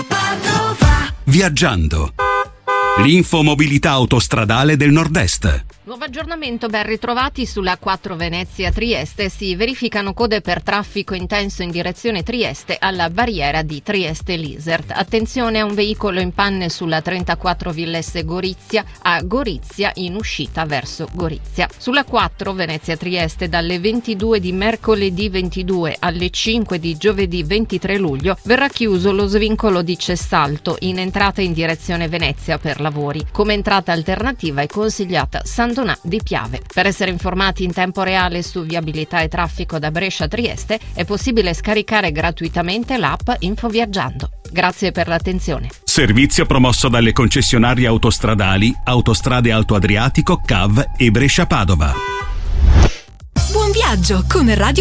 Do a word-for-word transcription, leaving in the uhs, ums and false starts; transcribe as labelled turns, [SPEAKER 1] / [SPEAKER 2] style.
[SPEAKER 1] Padova.
[SPEAKER 2] Viaggiando. L'infomobilità autostradale del Nord-Est.
[SPEAKER 3] Nuovo aggiornamento, ben ritrovati sulla quattro Venezia-Trieste. Si verificano code per traffico intenso in direzione Trieste alla barriera di Trieste-Lisert. Attenzione a un veicolo in panne sulla trentaquattro Villesse-Gorizia a Gorizia in uscita verso Gorizia. Sulla quattro Venezia-Trieste dalle ventidue di mercoledì ventidue alle cinque di giovedì ventitré luglio verrà chiuso lo svincolo di Cessalto in entrata in direzione Venezia per lavori. Come entrata alternativa è consigliata San Donà di Piave. Per essere informati in tempo reale su viabilità e traffico da Brescia a Trieste è possibile scaricare gratuitamente l'app Infoviaggiando. Grazie per l'attenzione.
[SPEAKER 2] Servizio promosso dalle concessionarie autostradali Autostrade Alto Adriatico, C A V e Brescia Padova.
[SPEAKER 4] Buon viaggio con Radio